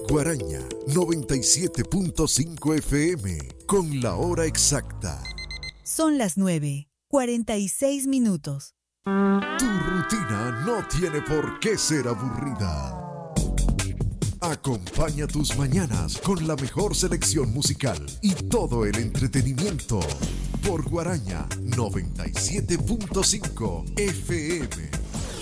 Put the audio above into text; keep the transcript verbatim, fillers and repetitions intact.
Guaraña noventa y siete punto cinco F M con la hora exacta. Son las nueve, cuarenta y seis minutos. Tu rutina no tiene por qué ser aburrida. Acompaña tus mañanas con la mejor selección musical y todo el entretenimiento por Guaraña noventa y siete punto cinco F M.